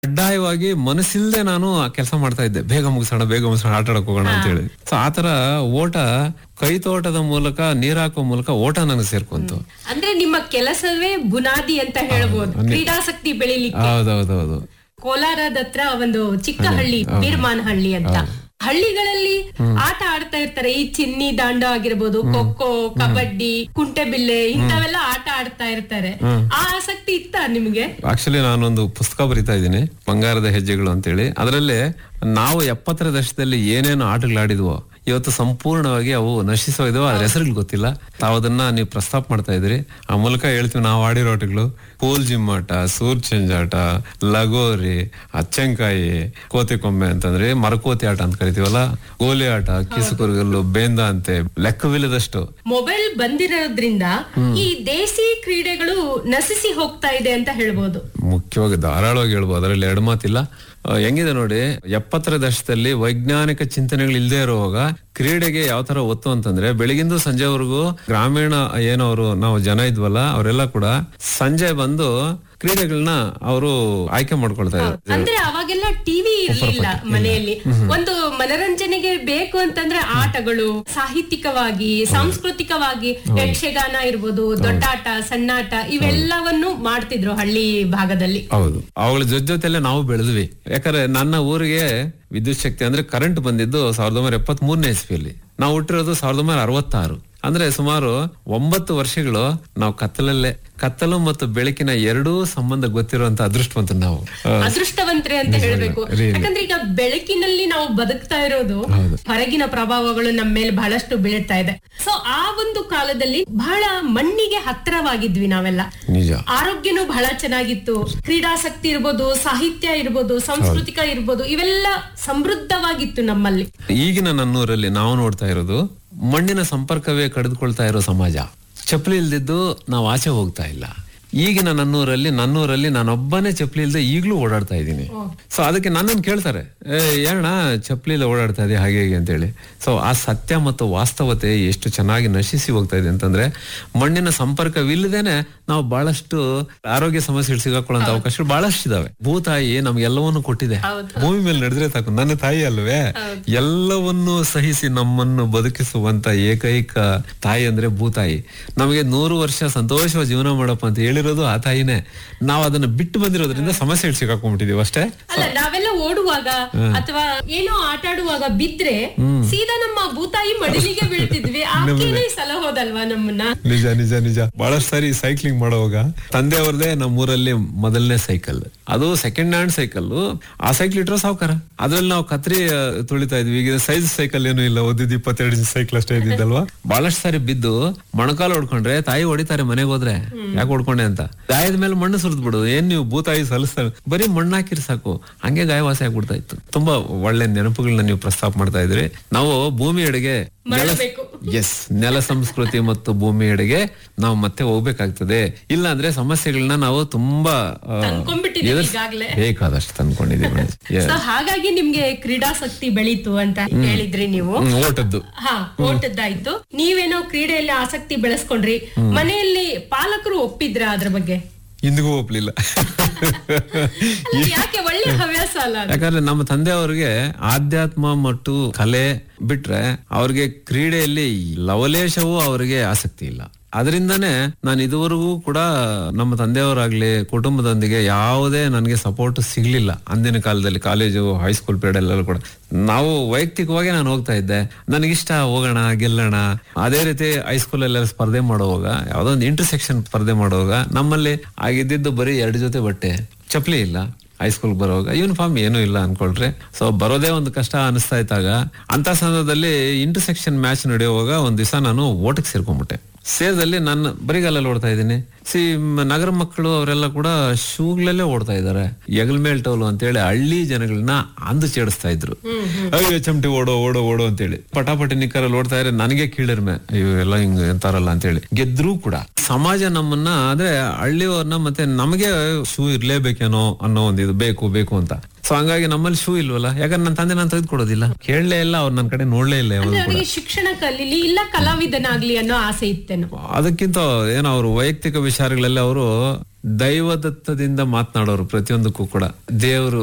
ಕಡ್ಡಾಯವಾಗಿ ಮನಸ್ಸಿಲ್ದೆ ನಾನು ಕೆಲಸ ಮಾಡ್ತಾ ಇದ್ದೆ. ಬೇಗ ಮುಗಿಸೋಣ ಆಟ ಆಡಕ್ ಹೋಗೋಣ ಅಂತ ಹೇಳಿ. ಸೊ ಆತರ ಓಟ, ಕೈತೋಟದ ಮೂಲಕ, ನೀರ್ ಹಾಕೋ ಮೂಲಕ ಓಟ ನನಗೆ ಸೇರ್ಕೊಂತು. ಅಂದ್ರೆ ನಿಮ್ಮ ಕೆಲಸವೇ ಬುನಾದಿ ಅಂತ ಹೇಳ್ಬೋದು, ಕ್ರೀಡಾಸಕ್ತಿ ಬೆಳಿಲಿಕ್ಕೆ. ಹೌದೌದೌದು. ಕೋಲಾರದ ಹತ್ರ ಒಂದು ಚಿಕ್ಕ ಹಳ್ಳಿ, ಬೀರ್ಮಾನಹಳ್ಳಿ ಅಂತ. ಹಳ್ಳಿಗಳಲ್ಲಿ ಆಟ ಆಡ್ತಾ ಇರ್ತಾರೆ. ಈ ಚಿನ್ನಿ ದಾಂಡು ಆಗಿರ್ಬೋದು, ಖೋಖೋ, ಕಬಡ್ಡಿ, ಕುಂಟೆಬಿಲ್ಲೆ, ಇಂಥವೆಲ್ಲ ಆಟ ಆಡ್ತಾ ಇರ್ತಾರೆ. ಆ ಆಸಕ್ತಿ ಇತ್ತ ನಿಮ್ಗೆ? ಆಕ್ಚುಲಿ ನಾನೊಂದು ಪುಸ್ತಕ ಬರಿತಾ ಇದ್ದೀನಿ, ಬಂಗಾರದ ಹೆಜ್ಜೆಗಳು ಅಂತೇಳಿ. ಅದರಲ್ಲಿ ನಾವು 70ರ ದಶಕದಲ್ಲಿ ಏನೇನು ಆಟಗಳಾಡಿದ್ವೋ ಇವತ್ತು ಸಂಪೂರ್ಣವಾಗಿ ಅವು ನಶಿಸೋಯ್ದವು. ಅದ್ರ ಹೆಸರುಗಳು ಗೊತ್ತಿಲ್ಲ. ತಾವು ಅದನ್ನ ನೀವು ಪ್ರಸ್ತಾಪ ಮಾಡ್ತಾ ಇದ್ರಿ, ಆ ಮೂಲಕ ಹೇಳ್ತೀವಿ ನಾವು ಆಡಿರೋ ಆಟಗಳು: ಕೋಲ್ ಜಿಮ್ಮಾಟ, ಸೂರ್ ಚೆಂಜಾಟ, ಲಗೋರಿ, ಅಚ್ಚಂಕಾಯಿ, ಕೋತಿ ಕೊಂಬೆ ಅಂತಂದ್ರೆ ಮರಕೋತಿ ಆಟ ಅಂತ ಕರಿತೀವಲ್ಲ, ಗೋಲಿ ಆಟ, ಕಿಸುಕುರುಗಲ್ಲು, ಬೇಂದ ಅಂತೆ, ಲೆಕ್ಕವಿಲ್ಲದಷ್ಟು. ಮೊಬೈಲ್ ಬಂದಿರೋದ್ರಿಂದ ಈ ದೇಸಿ ಕ್ರೀಡೆಗಳು ನಶಿಸಿ ಹೋಗ್ತಾ ಇದೆ ಅಂತ ಹೇಳ್ಬೋದು. ಮುಖ್ಯವಾಗಿ ಧಾರಾಳವಾಗಿ ಹೇಳ್ಬೋದು, ಅದರಲ್ಲಿ ಎರಡು ಮಾತಿಲ್ಲ. ಹೆಂಗಿದೆ ನೋಡಿ, 70ರ ದಶಕದಲ್ಲಿ ವೈಜ್ಞಾನಿಕ ಚಿಂತನೆಗಳು ಇಲ್ಲದೆ ಇರುವಾಗ ಕ್ರೀಡೆಗೆ ಯಾವ ತರ ಒತ್ತು ಅಂತಂದ್ರೆ, ಬೆಳಗಿಂದ ಸಂಜೆವರೆಗೂ ಗ್ರಾಮೀಣ ಏನವರು ನಾವು ಜನ ಇದ್ವಲ್ಲ, ಅವರೆಲ್ಲ ಕೂಡ ಸಂಜೆ ಬಂದು ಕ್ರೀಡೆಗಳನ್ನ ಅವರು ಆಯ್ಕೆ ಮಾಡ್ಕೊಳ್ತಾ ಇದ್ರು. ಅಂದ್ರೆ ಅವಾಗೆಲ್ಲ ಟಿವಿ ಇರ್ಲಿಲ್ಲ ಮನೆಯಲ್ಲಿ. ಒಂದು ಮನರಂಜನೆಗೆ ಬೇಕು ಅಂತಂದ್ರೆ ಆಟಗಳು, ಸಾಹಿತ್ಯಿಕವಾಗಿ, ಸಾಂಸ್ಕೃತಿಕವಾಗಿ ಯಕ್ಷಗಾನ ಇರ್ಬೋದು, ದೊಡ್ಡಾಟ, ಸಣ್ಣಾಟ, ಇವೆಲ್ಲವನ್ನು ಮಾಡ್ತಿದ್ರು ಹಳ್ಳಿ ಭಾಗದಲ್ಲಿ. ಹೌದು, ಅವುಗಳ ಜೊತೆಲೆ ನಾವು ಬೆಳೆದ್ವಿ. ಯಾಕಂದ್ರೆ ನನ್ನ ಊರಿಗೆ ವಿದ್ಯುತ್ ಶಕ್ತಿ ಅಂದ್ರೆ ಕರೆಂಟ್ ಬಂದಿದ್ದು 1973ನೇ ಇಸ್ವಿಯಲ್ಲಿ. ನಾವು ಹುಟ್ಟಿರೋದು 1966. ಅಂದ್ರೆ ಸುಮಾರು 9 ವರ್ಷಗಳು ನಾವು ಕತ್ತಲು ಮತ್ತು ಬೆಳಕಿನ ಎರಡೂ ಸಂಬಂಧ ಗೊತ್ತಿರುವಂತ ಅದೃಷ್ಟವಂತ ನಾವು. ಅದೃಷ್ಟವಂತರೇ ಅಂತ ಹೇಳ್ಬೇಕು. ಯಾಕಂದ್ರೆ ಈಗ ಬೆಳಕಿನಲ್ಲಿ ನಾವು ಬದುಕ್ತಾ ಇರೋದು, ಹೊರಗಿನ ಪ್ರಭಾವಗಳು ನಮ್ಮ ಮೇಲೆ ಬಹಳಷ್ಟು ಬೀಳ್ತಾ ಇದೆ. ಸೊ ಆ ಒಂದು ಕಾಲದಲ್ಲಿ ಬಹಳ ಮಣ್ಣಿಗೆ ಹತ್ತಿರವಾಗಿದ್ವಿ ನಾವೆಲ್ಲ. ನಿಜ. ಆರೋಗ್ಯನೂ ಬಹಳ ಚೆನ್ನಾಗಿತ್ತು. ಕ್ರೀಡಾಸಕ್ತಿ ಇರ್ಬೋದು, ಸಾಹಿತ್ಯ ಇರ್ಬೋದು, ಸಾಂಸ್ಕೃತಿಕ ಇರ್ಬೋದು, ಇವೆಲ್ಲ ಸಮೃದ್ಧವಾಗಿತ್ತು ನಮ್ಮಲ್ಲಿ. ಈಗಿನ ನನ್ನೂರಲ್ಲಿ ನಾವು ನೋಡ್ತಾ ಇರೋದು ಮಣ್ಣಿನ ಸಂಪರ್ಕವೇ ಕಡಿದುಕೊಳ್ತಾ ಇರೋ ಸಮಾಜ. ಚಪ್ಪಲಿ ಇಲ್ದಿದ್ದು ನಾವು ಆಚೆ ಹೋಗ್ತಾ ಇಲ್ಲ. ಈಗಿನ ನನ್ನೂರಲ್ಲಿ ನಾನೊಬ್ಬನೇ ಚಪ್ಪಲಿ ಇಲ್ದೆ ಈಗ್ಲೂ ಓಡಾಡ್ತಾ ಇದ್ದೀನಿ. ಸೊ ಅದಕ್ಕೆ ನನ್ನನ್ನು ಕೇಳ್ತಾರೆ, ಏನಣ್ಣ ಚಪ್ಪಲಿ ಇಲ್ಲ ಓಡಾಡ್ತಾ ಇದೆ ಹಾಗೆ ಅಂತ ಹೇಳಿ. ಸೊ ಆ ಸತ್ಯ ಮತ್ತು ವಾಸ್ತವತೆ ಎಷ್ಟು ಚೆನ್ನಾಗಿ ನಶಿಸಿ ಹೋಗ್ತಾ ಇದೆ ಅಂತಂದ್ರೆ, ಮಣ್ಣಿನ ಸಂಪರ್ಕವಿಲ್ಲದೇನೆ ನಾವು ಬಹಳಷ್ಟು ಆರೋಗ್ಯ ಸಮಸ್ಯೆಗಳು ಸಿಗಾಕೊಳ್ಳುವಂತ ಅವಕಾಶಗಳು ಬಹಳಷ್ಟು ಇದಾವೆ. ಭೂತಾಯಿ ನಮ್ಗೆಲ್ಲವನ್ನು ಕೊಟ್ಟಿದೆ. ಭೂಮಿ ಮೇಲೆ ನಡೆದ್ರೆ ಸಾಕು, ನನ್ನ ತಾಯಿ ಅಲ್ವೇ. ಎಲ್ಲವನ್ನೂ ಸಹಿಸಿ ನಮ್ಮನ್ನು ಬದುಕಿಸುವಂತ ಏಕೈಕ ತಾಯಿ ಅಂದ್ರೆ ಭೂತಾಯಿ. ನಮಗೆ 100 ವರ್ಷ ಸಂತೋಷವಾಗಿ ಜೀವನ ಮಾಡಪ್ಪ ಅಂತ ಹೇಳಿರೋದು ಆ ತಾಯಿನೇ. ನಾವು ಅದನ್ನ ಬಿಟ್ಟು ಬಂದಿರೋದ್ರಿಂದ ಸಮಸ್ಯೆಗಳು ಸಿಗಾಕೊಂಡ್ಬಿಟ್ಟಿದೀವಿ ಅಷ್ಟೇ. ಅಲ್ಲ, ನಾವೆಲ್ಲ ಓಡುವಾಗ ಅಥವಾ ಏನೋ ಆಟ ಆಡುವಾಗ ಬಿದ್ರೆ ಸೀದಾ ನಮ್ಮ ಭೂತಾಯಿ ಮಡಿಲಿಗೆ ಬೀಳ್ತಿದ್ವಿ. ಆಕೆನೇ ಸಲಹೋದಲ್ವಾ ನಮ್ಮನ್ನ. ನಿಜ ನಿಜ ನಿಜ. ಬಹಳಷ್ಟು ಸಾರಿ ಸೈಕ್ಲಿಂಗ್ ಮಾಡುವಾಗ ತಂದೆ ಅವ್ರದೇ ನಮ್ಮೂರಲ್ಲಿ ಮೊದಲನೇ ಸೈಕಲ್, ಅದು ಸೆಕೆಂಡ್ ಹ್ಯಾಂಡ್ ಸೈಕಲ್. ಆ ಸೈಕಲ್ ಇಟ್ರೋ ಸಾವುಕಾರ, ಅದ್ರಲ್ಲಿ ನಾವು ಕತ್ರಿ ತುಳಿತಾ ಇದ್ವಿ. ಈಗ ಸೈಜ್ ಸೈಕಲ್ ಏನು ಇಲ್ಲ, ಓದಿದ್ 22 ಇಂಚ್ ಸೈಕಲ್ ಅಷ್ಟೇ ಇದ್ದಿದ್ದಲ್ವಾ. ಬಹಳಷ್ಟು ಸಾರಿ ಬಿದ್ದು ಮೊಣಕಾಲು ಹೊಡ್ಕೊಂಡ್ರೆ ತಾಯಿ ಹೊಡಿತಾರೆ ಮನೆಗೆ ಹೋದ್ರೆ, ಯಾಕೆ ಹೊಡ್ಕೊಂಡೆ ಅಂತ. ಗಾಯದ ಮೇಲೆ ಮಣ್ಣು ಸುರಿದ್ ಬಿಡೋದು. ಏನ್ ನೀವು ಭೂತಾಯಿ ಸಲ್ಲಿಸ್ತಾರೆ, ಬರೀ ಮಣ್ಣು ಹಾಕಿರ್ ಸಾಕು, ಹಂಗೆ ಗಾಯವಾಸಿ ಆಗ್ಬಿಡ್ತಾ ಇತ್ತು. ತುಂಬಾ ಒಳ್ಳೆ ನೆನಪುಗಳನ್ನ ನೀವು ಪ್ರಸ್ತಾಪ ಮಾಡ್ತಾ ಇದ್ರಿ. ನಾವು ಭೂಮಿ ಎಡೆಗೆ, ನೆಲ ಸಂಸ್ಕೃತಿ ಮತ್ತು ಭೂಮಿ ಎಡೆಗೆ ನಾವು ಮತ್ತೆ ಹೋಗ್ಬೇಕಾಗ್ತದೆ. ಇಲ್ಲ ಅಂದ್ರೆ ಸಮಸ್ಯೆಗಳನ್ನ ನಾವು ತುಂಬಾ ಬೇಕಾದಷ್ಟು ತಂದ್ಕೊಂಡಿದ್ದೀವಿ. ಹಾಗಾಗಿ ನಿಮ್ಗೆ ಕ್ರೀಡಾಸಕ್ತಿ ಬೆಳೀತು ಅಂತ ಹೇಳಿದ್ರಿ ನೀವು. ಓಟದ್ದಾಯ್ತು. ನೀವೇನೋ ಕ್ರೀಡೆಯಲ್ಲಿ ಆಸಕ್ತಿ ಬೆಳೆಸ್ಕೊಂಡ್ರಿ. ಮನೆಯಲ್ಲಿ ಪಾಲಕರು ಒಪ್ಪಿದ್ರ ಅದ್ರ ಬಗ್ಗೆ? ಇಂದಿಗೂ ಒಪ್ಲಿಲ್ಲ. ಯಾಕೆ? ಒಳ್ಳೆ ಹವ್ಯಾಸ ಅಲ್ಲ. ಯಾಕಂದ್ರೆ ನಮ್ಮ ತಂದೆ ಅವ್ರಿಗೆ ಆಧ್ಯಾತ್ಮ ಮತ್ತು ಕಲೆ ಬಿಟ್ರೆ ಅವ್ರಿಗೆ ಕ್ರೀಡೆಯಲ್ಲಿ ಲವಲೇಶವೂ ಅವರಿಗೆ ಆಸಕ್ತಿ ಇಲ್ಲ. ಅದರಿಂದಾನೇ ನಾನು ಇದುವರೆಗೂ ಕೂಡ ನಮ್ಮ ತಂದೆಯವರಾಗ್ಲಿ ಕುಟುಂಬದೊಂದಿಗೆ ಯಾವುದೇ ನನಗೆ ಸಪೋರ್ಟ್ ಸಿಗ್ಲಿಲ್ಲ. ಅಂದಿನ ಕಾಲದಲ್ಲಿ ಕಾಲೇಜು, ಹೈಸ್ಕೂಲ್ ಪೀರಿಯಡ್ ಎಲ್ಲ ಕೂಡ ನಾವು ವೈಯಕ್ತಿಕವಾಗಿ ನಾನು ಹೋಗ್ತಾ ಇದ್ದೆ. ನನಗಿಷ್ಟ, ಹೋಗೋಣ, ಗೆಲ್ಲೋಣ. ಅದೇ ರೀತಿ ಹೈಸ್ಕೂಲ್ ಎಲ್ಲ ಸ್ಪರ್ಧೆ ಮಾಡುವಾಗ, ಯಾವ್ದೋ ಒಂದು ಇಂಟರ್ಸೆಕ್ಷನ್ ಸ್ಪರ್ಧೆ ಮಾಡುವಾಗ ನಮ್ಮಲ್ಲಿ ಆಗಿದ್ದು ಬರೀ 2 ಜೊತೆ ಬಟ್ಟೆ, ಚಪ್ಪಲಿ ಇಲ್ಲ. ಹೈಸ್ಕೂಲ್ ಬರುವಾಗ ಯೂನಿಫಾರ್ಮ್ ಏನೂ ಇಲ್ಲ ಅನ್ಕೊಳ್ರಿ. ಸೊ ಬರೋದೇ ಒಂದು ಕಷ್ಟ ಅನಿಸ್ತಾ ಇದ್ದಾಗ, ಅಂತ ಸಂದರ್ಭದಲ್ಲಿ ಇಂಟರ್ಸೆಕ್ಷನ್ ಮ್ಯಾಚ್ ನಡೆಯುವಾಗ ಒಂದ್ ದಿವಸ ನಾನು ಓಟಕ್ಕೆ ಸೇರ್ಕೊಂಡ್ಬಿಟ್ಟೆ. ಸೇರ್ದಲ್ಲಿ ನಾನು ಬರಿಗಾಲಲ್ಲಿ ಓಡ್ತಾ ಇದ್ದೀನಿ. ನಗರ ಮಕ್ಕಳು ಅವರೆಲ್ಲ ಕೂಡ ಶೂಗಳಲ್ಲೇ ಓಡ್ತಾ ಇದಾರೆ. ಎಗಲ್ಮೇಲ್ ಟೋಲು ಅಂತೇಳಿ ಹಳ್ಳಿ ಜನಗಳನ್ನ ಅಂದು ಚೇಡಿಸ್ತಾ ಇದ್ರು. ಅಯ್ಯೋ ಚಮಟಿ ಓಡೋ ಓಡೋ ಓಡೋ ಅಂತೇಳಿ ಪಟಾಪಟಿ ನಿಕ್ಕರಲ್ಲಿ ಓಡ್ತಾ ಇದ್ರೆ ನನಗೆ ಕೀಳಿರ್ಮೆ, ಅಯ್ಯೋ ಎಲ್ಲ ಹಿಂಗ್ ಎಂತಾರಲ್ಲ ಅಂತೇಳಿ. ಗೆದ್ರು ಕೂಡ ಸಮಾಜ ನಮ್ಮನ್ನ, ಆದ್ರೆ ಹಳ್ಳಿಯವ್ರನ್ನ ಮತ್ತೆ ನಮಗೆ ಶೂ ಇರ್ಲೇಬೇಕೇನೋ ಅನ್ನೋ ಒಂದು ಇದು ಬೇಕು ಅಂತ. ಸೊ ಹಂಗಾಗಿ ನಮ್ಮಲ್ಲಿ ಶೂ ಇಲ್ವಲ್ಲ. ಯಾಕಂದ್ರೆ ನನ್ನ ತಂದೆ ನಾನು ತೆಗೆದುಕೊಡೋದಿಲ್ಲ, ಕೇಳಲೇ ಇಲ್ಲ, ಅವ್ರು ನನ್ನ ಕಡೆ ನೋಡ್ಲೇ ಇಲ್ಲ. ಶಿಕ್ಷಣ ಕಲೀಲಿ, ಇಲ್ಲ ಕಲಾವಿದನಾಗ್ಲಿ ಅನ್ನೋ ಆಸೆ ಇತ್ತೇನೋ. ಅದಕ್ಕಿಂತ ಏನೋ ಅವರು ವೈಯಕ್ತಿಕ ವಿಚಾರಗಳಲ್ಲಿ ಅವರು ದೈವದತ್ತದಿಂದ ಮಾತನಾಡೋರು ಪ್ರತಿಯೊಂದಕ್ಕೂ ಕೂಡ. ದೇವರು